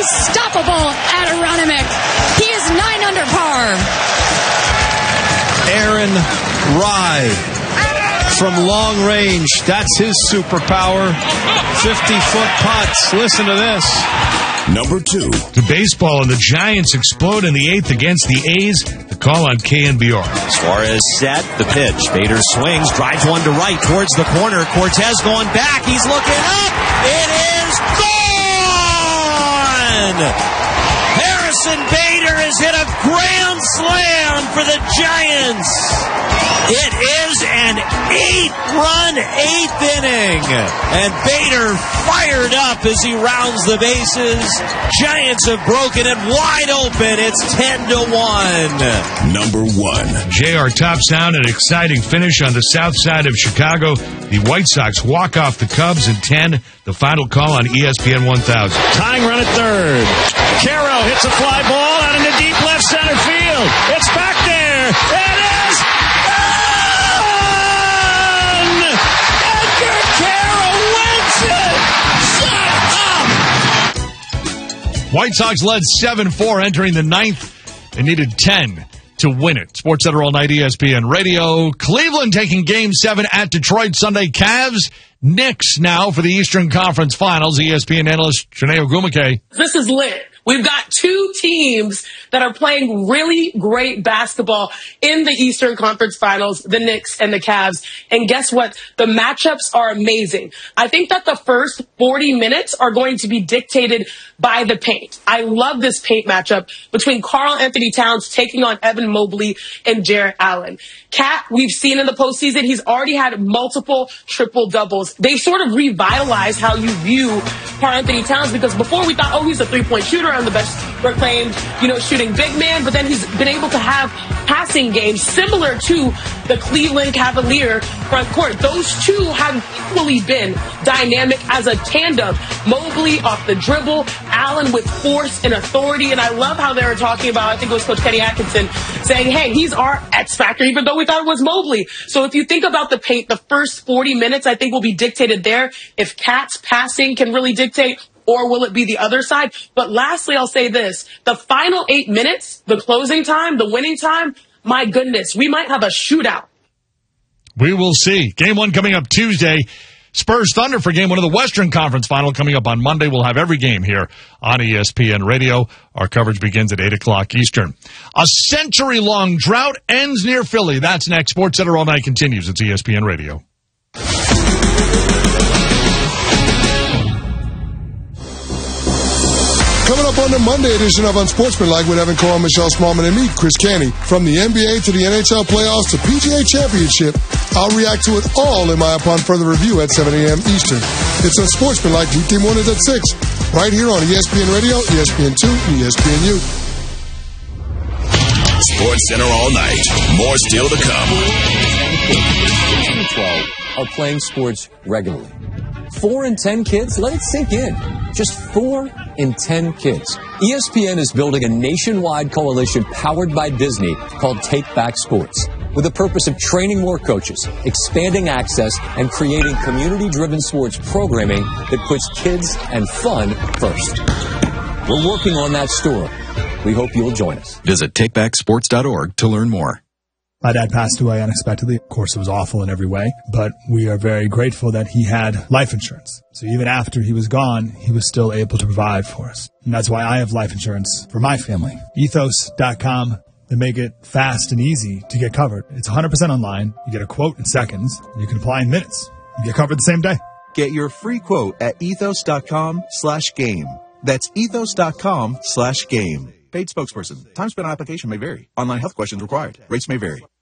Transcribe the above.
unstoppable at Aronimink. He is 9 under par. Aaron Rai from long range. That's his superpower. 50-foot putts. Listen to this. Number 2. The baseball and the Giants explode in the 8th against the A's. The call on KNBR. Suarez set the pitch. Bader swings, drives one to right towards the corner. Cortez going back. He's looking up. It is gone! Harrison Bader has hit a grand slam for the Giants. It is an 8-run 8th inning. And Bader fired up as he rounds the bases. Giants have broken it wide open. It's 10-1. Number 1. JR tops down an exciting finish on the south side of Chicago. The White Sox walk off the Cubs in 10. The final call on ESPN 1000. Tying run at third. Caro hits a fly ball out into deep left center field. It's back there. It is gone! Edgar Caro wins it! Shut up! White Sox led 7-4 entering the 9th and needed 10 to win it. Sports Center All Night, ESPN Radio. Cleveland taking Game 7 at Detroit Sunday. Cavs, Knicks now for the Eastern Conference Finals. ESPN analyst Janae Ogumake. This is lit. We've got two teams that are playing really great basketball in the Eastern Conference Finals, the Knicks and the Cavs. And guess what? The matchups are amazing. I think that the first 40 minutes are going to be dictated by the paint. I love this paint matchup between Karl Anthony Towns taking on Evan Mobley and Jarrett Allen. Cat, we've seen in the postseason, he's already had multiple triple-doubles. They sort of revitalized how you view Karl Anthony Towns, because before we thought, oh, he's a three-point shooter and the best proclaimed, shooting big man, but then he's been able to have passing games similar to the Cleveland Cavalier front court. Those two have equally been dynamic as a tandem. Mobley off the dribble, Allen with force and authority, and I love how they were talking about, I think it was Coach Kenny Atkinson, saying, hey, he's our X factor, even though we thought it was Mobley. So if you think about the paint, the first 40 minutes, I think will be dictated there. If Cat's passing can really dictate, or will it be the other side? But lastly, I'll say this. The final 8 minutes, the closing time, the winning time, my goodness, we might have a shootout. We will see. Game 1 coming up Tuesday. Spurs Thunder for Game 1 of the Western Conference Final coming up on Monday. We'll have every game here on ESPN Radio. Our coverage begins at 8 o'clock Eastern. A century-long drought ends near Philly. That's next. Sports Center All Night continues. It's ESPN Radio. Coming up on the Monday edition of Unsportsmanlike with Evan Cole, Michelle Smallman, and me, Chris Canty. From the NBA to the NHL playoffs to PGA Championship, I'll react to it all in my upon further review at 7 a.m. Eastern. It's Unsportsmanlike, weekday mornings at 6, right here on ESPN Radio, ESPN2, and ESPNU. Sports Center All Night. More still to come. 12 are playing sports regularly. 4 in 10 kids, let it sink in. Just 4 in 10 kids. ESPN is building a nationwide coalition powered by Disney called Take Back Sports, with the purpose of training more coaches, expanding access, and creating community-driven sports programming that puts kids and fun first. We're working on that story. We hope you'll join us. Visit takebacksports.org to learn more. My dad passed away unexpectedly. Of course, it was awful in every way, but we are very grateful that he had life insurance. So even after he was gone, he was still able to provide for us. And that's why I have life insurance for my family. Ethos.com. They make it fast and easy to get covered. It's 100% online. You get a quote in seconds. You can apply in minutes. You get covered the same day. Get your free quote at ethos.com/game. That's ethos.com/game. Paid spokesperson. Time spent on application may vary. Online health questions required. Rates may vary.